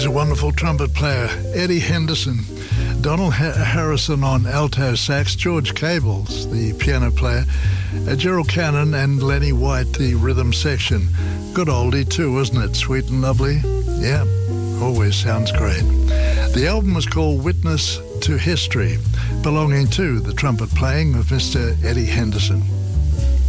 He's a wonderful trumpet player, Eddie Henderson. Donald Harrison on alto sax, George Cables, the piano player, Gerald Cannon and Lenny White, the rhythm section. Good oldie too, isn't it? Sweet and lovely. Yeah, always sounds great. The album was called Witness to History, belonging to the trumpet playing of Mr. Eddie Henderson.